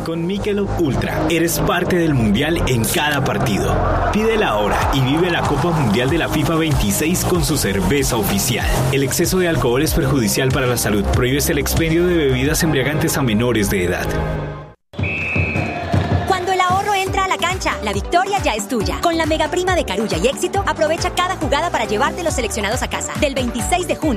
Con Michelob Ultra, eres parte del Mundial en cada partido. Pídela ahora y vive la Copa Mundial de la FIFA 26 con su cerveza oficial. El exceso de alcohol es perjudicial para la salud. Prohíbes el expendio de bebidas embriagantes a menores de edad. La victoria ya es tuya. Con la mega prima de Carulla y Éxito, aprovecha cada jugada para llevarte los seleccionados a casa. Del 26 de junio